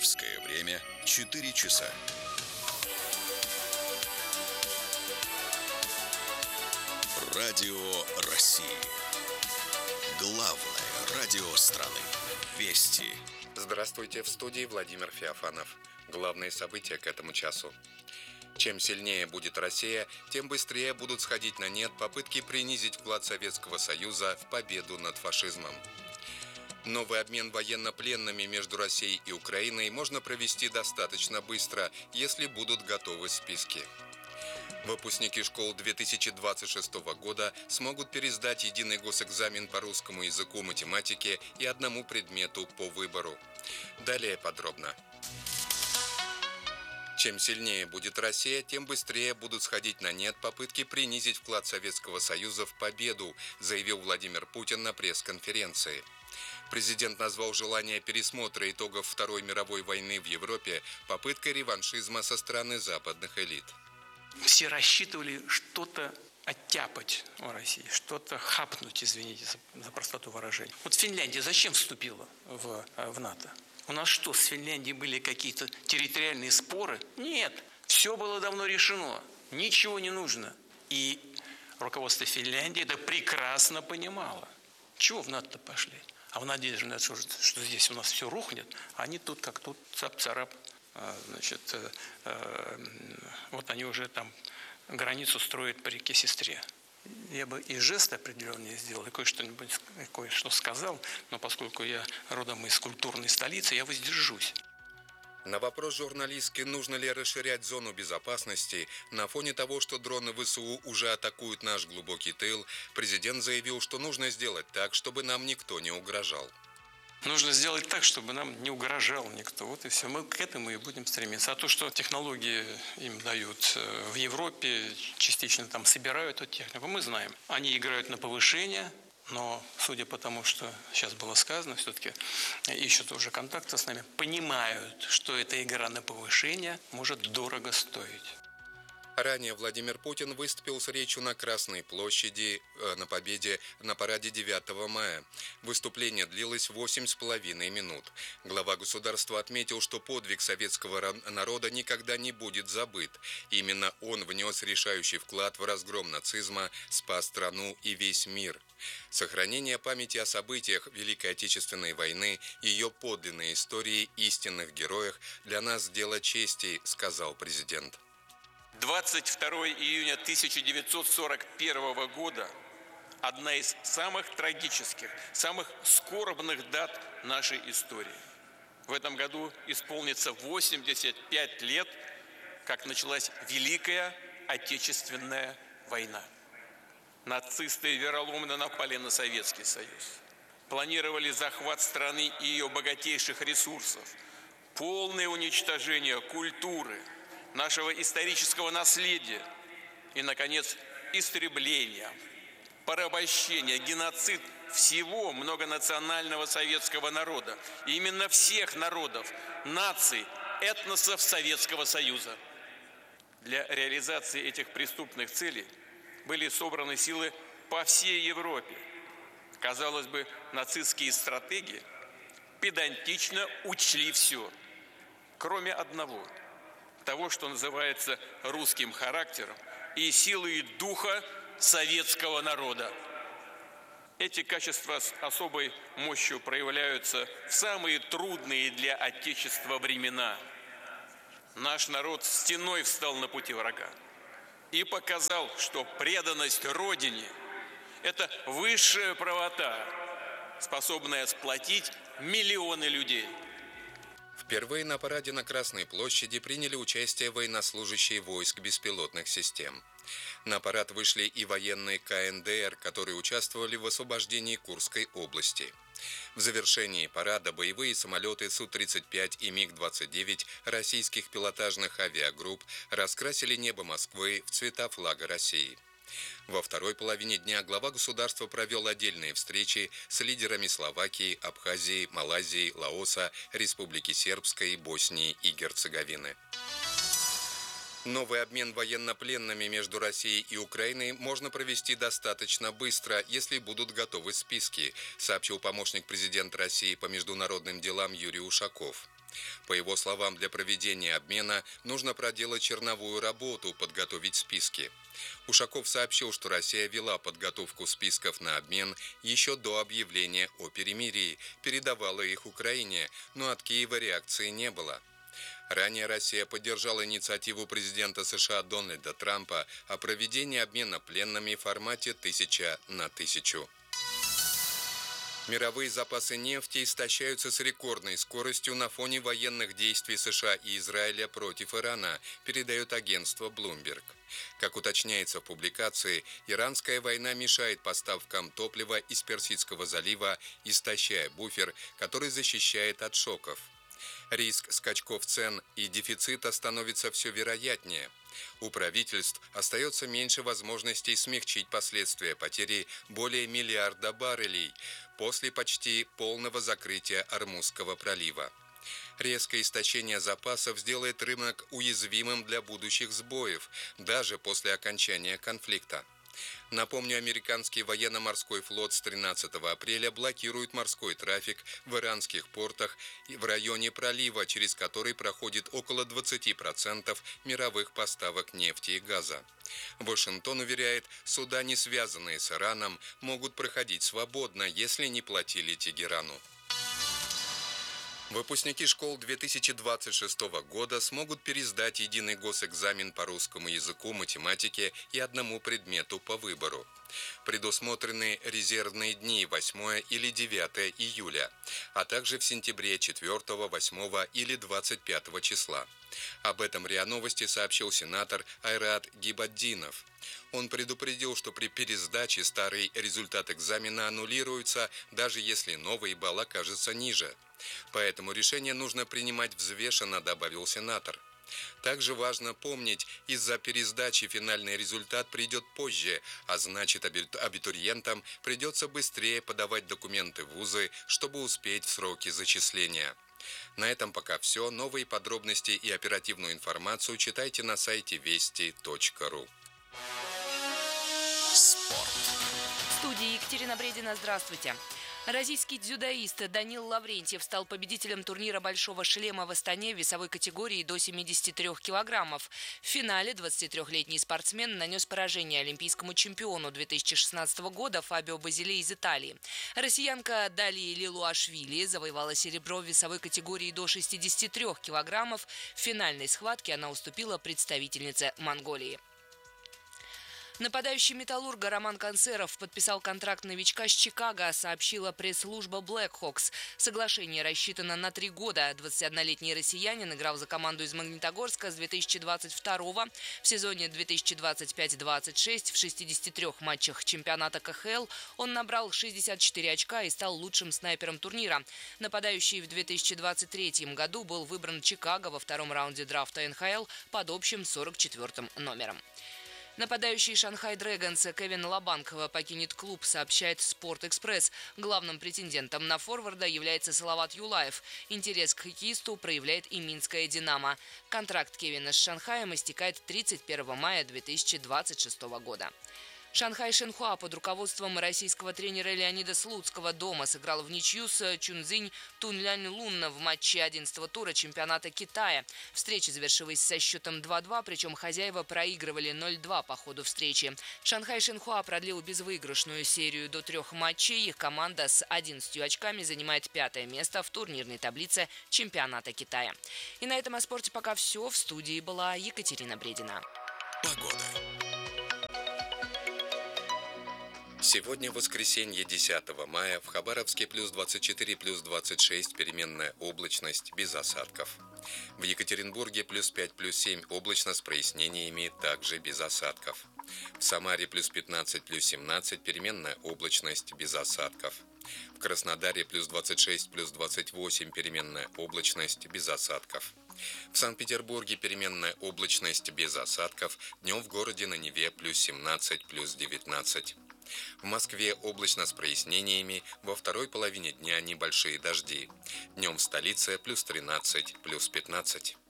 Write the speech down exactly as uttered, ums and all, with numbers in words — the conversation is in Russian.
Московское время четыре часа. Радио России. Главное радио страны. Вести. Здравствуйте, в студии Владимир Феофанов. Главные события к этому часу. Чем сильнее будет Россия, тем быстрее будут сходить на нет попытки принизить вклад Советского Союза в победу над фашизмом. Новый обмен военнопленными между Россией и Украиной можно провести достаточно быстро, если будут готовы списки. Выпускники школ две тысячи двадцать шестого года смогут пересдать единый госэкзамен по русскому языку, математике и одному предмету по выбору. Далее подробно. Чем сильнее будет Россия, тем быстрее будут сходить на нет попытки принизить вклад Советского Союза в победу, заявил Владимир Путин на пресс-конференции. Президент назвал желание пересмотра итогов Второй мировой войны в Европе попыткой реваншизма со стороны западных элит. Все рассчитывали что-то оттяпать в России, что-то хапнуть, извините за, за простоту выражения. Вот Финляндия зачем вступила в, в НАТО? У нас что, с Финляндией были какие-то территориальные споры? Нет, все было давно решено, ничего не нужно. И руководство Финляндии это прекрасно понимало. Чего в НАТО пошли? А в надежде, что здесь у нас все рухнет, а они тут как тут, цап-царап. Значит, вот они уже там границу строят по реке Сестре. Я бы и жест определенный сделал, и кое-что-нибудь, кое-что сказал, но поскольку я родом из культурной столицы, я воздержусь. На вопрос журналистки, нужно ли расширять зону безопасности, на фоне того, что дроны ВСУ уже атакуют наш глубокий тыл, президент заявил, что нужно сделать так, чтобы нам никто не угрожал. Нужно сделать так, чтобы нам не угрожал никто. Вот и все. Мы к этому и будем стремиться. А то, что технологии им дают в Европе, частично там собирают эту технику, мы знаем. Они играют на повышение, но, судя по тому, что сейчас было сказано, все-таки ищут уже контакты с нами, понимают, что эта игра на повышение может дорого стоить. Ранее Владимир Путин выступил с речью на Красной площади э, на Победе на параде девятого мая. Выступление длилось восемь с половиной минут. Глава государства отметил, что подвиг советского народа никогда не будет забыт. Именно он внес решающий вклад в разгром нацизма, спас страну и весь мир. Сохранение памяти о событиях Великой Отечественной войны, ее подлинной истории, истинных героях для нас дело чести, сказал президент. двадцать второго июня тысяча девятьсот сорок первого года – одна из самых трагических, самых скорбных дат нашей истории. В этом году исполнится восемьдесят пять лет, как началась Великая Отечественная война. Нацисты вероломно напали на Советский Союз. Планировали захват страны и ее богатейших ресурсов, полное уничтожение культуры, нашего исторического наследия и, наконец, истребление, порабощение, геноцид всего многонационального советского народа. И именно всех народов, наций, этносов Советского Союза. Для реализации этих преступных целей были собраны силы по всей Европе. Казалось бы, нацистские стратеги педантично учли все, кроме одного – того, что называется русским характером и силой духа советского народа. Эти качества с особой мощью проявляются в самые трудные для Отечества времена. Наш народ стеной встал на пути врага и показал, что преданность Родине – это высшая правота, способная сплотить миллионы людей. Впервые на параде на Красной площади приняли участие военнослужащие войск беспилотных систем. На парад вышли и военные ка эн дэ эр, которые участвовали в освобождении Курской области. В завершении парада боевые самолеты Су тридцать пять и Миг двадцать девять российских пилотажных авиагрупп раскрасили небо Москвы в цвета флага России. Во второй половине дня глава государства провел отдельные встречи с лидерами Словакии, Абхазии, Малайзии, Лаоса, Республики Сербской, Боснии и Герцеговины. Новый обмен военнопленными между Россией и Украиной можно провести достаточно быстро, если будут готовы списки, сообщил помощник президента России по международным делам Юрий Ушаков. По его словам, для проведения обмена нужно проделать черновую работу, подготовить списки. Ушаков сообщил, что Россия вела подготовку списков на обмен еще до объявления о перемирии, передавала их Украине, но от Киева реакции не было. Ранее Россия поддержала инициативу президента США Дональда Трампа о проведении обмена пленными в формате тысяча на тысячу. Мировые запасы нефти истощаются с рекордной скоростью на фоне военных действий США и Израиля против Ирана, передает агентство Bloomberg. Как уточняется в публикации, иранская война мешает поставкам топлива из Персидского залива, истощая буфер, который защищает от шоков. Риск скачков цен и дефицита становится все вероятнее. У правительств остается меньше возможностей смягчить последствия потери более миллиарда баррелей после почти полного закрытия Ормузского пролива. Резкое истощение запасов сделает рынок уязвимым для будущих сбоев, даже после окончания конфликта. Напомню, американский военно-морской флот с тринадцатого апреля блокирует морской трафик в иранских портах и в районе пролива, через который проходит около двадцати процентов мировых поставок нефти и газа. Вашингтон уверяет, суда, не связанные с Ираном, могут проходить свободно, если не платили Тегерану. Выпускники школ две тысячи двадцать шестого года смогут пересдать единый госэкзамен по русскому языку, математике и одному предмету по выбору. Предусмотрены резервные дни восьмого или девятого июля, а также в сентябре четвёртого, восьмого или двадцать пятого числа. Об этом РИА Новости сообщил сенатор Айрат Гибаддинов. Он предупредил, что при пересдаче старый результат экзамена аннулируется, даже если новый балл окажется ниже. Поэтому решение нужно принимать взвешенно, добавил сенатор. Также важно помнить, из-за пересдачи финальный результат придет позже, а значит, абитуриентам придется быстрее подавать документы в вузы, чтобы успеть в сроки зачисления. На этом пока все. Новые подробности и оперативную информацию читайте на сайте вести точка ру. Спорт. В студии Екатерина Бредина. Здравствуйте. Российский дзюдоист Данил Лаврентьев стал победителем турнира «Большого шлема» в Астане в весовой категории до семидесяти трёх килограммов. В финале двадцатитрёхлетний спортсмен нанес поражение олимпийскому чемпиону две тысячи шестнадцатого года Фабио Базиле из Италии. Россиянка Далия Лилуашвили завоевала серебро в весовой категории до шестидесяти трёх килограммов. В финальной схватке она уступила представительнице Монголии. Нападающий «Металлурга» Роман Концеров подписал контракт новичка с Чикаго, сообщила пресс-служба Blackhawks. Соглашение рассчитано на три года. двадцатиоднолетний россиянин играл за команду из Магнитогорска с две тысячи двадцать второго. В сезоне две тысячи двадцать пять двадцать шесть в шестидесяти трёх матчах чемпионата ка ха эл он набрал шестьдесят четыре очка и стал лучшим снайпером турнира. Нападающий в две тысячи двадцать третьем году был выбран Чикаго во втором раунде драфта эн ха эл под общим сорок четвёртым номером. Нападающий «Шанхай Дрэгонс» Кевин Лабанк покинет клуб, сообщает «Спорт-экспресс». Главным претендентом на форварда является Салават Юлаев. Интерес к хоккеисту проявляет и Минская «Динамо». Контракт Кевина с «Шанхаем» истекает тридцать первого мая две тысячи двадцать шестого года. Шанхай Шенхуа под руководством российского тренера Леонида Слуцкого дома сыграл в ничью с Чунцзинь Тунлянь-Лун в матче одиннадцатого тура чемпионата Китая. Встреча завершилась со счетом два-два, причем хозяева проигрывали ноль-два по ходу встречи. Шанхай Шенхуа продлил безвыигрышную серию до трех матчей. Их команда с одиннадцатью очками занимает пятое место в турнирной таблице чемпионата Китая. И на этом о спорте пока все. В студии была Екатерина Бредина. Погода. Сегодня воскресенье, десятого мая, в Хабаровске плюс двадцать четыре, плюс двадцать шесть, переменная облачность, без осадков. В Екатеринбурге плюс пять, плюс семь, облачно с прояснениями, также без осадков. В Самаре плюс пятнадцать, плюс семнадцать, переменная облачность, без осадков. В Краснодаре плюс двадцать шесть, плюс двадцать восемь, переменная облачность, без осадков. В Санкт-Петербурге переменная облачность, без осадков, днем в городе на Неве плюс семнадцать, плюс девятнадцать. В Москве облачно с прояснениями, во второй половине дня небольшие дожди. Днем в столице плюс тринадцать, плюс пятнадцать.